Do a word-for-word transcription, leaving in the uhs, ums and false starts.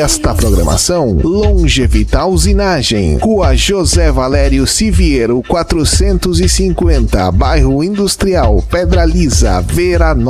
desta programação, Longevital Usinagem, Rua José Valério Siviero quatrocentos e cinquenta, Bairro Industrial, Pedra Lisa, Veranópolis.